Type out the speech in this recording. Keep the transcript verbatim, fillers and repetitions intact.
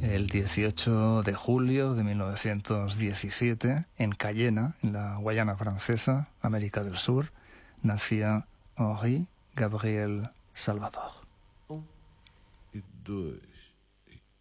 El dieciocho de julio de mil novecientos diecisiete, en Cayena, en la Guayana Francesa, América del Sur, nacía Henri Gabriel Salvador. Um e dois.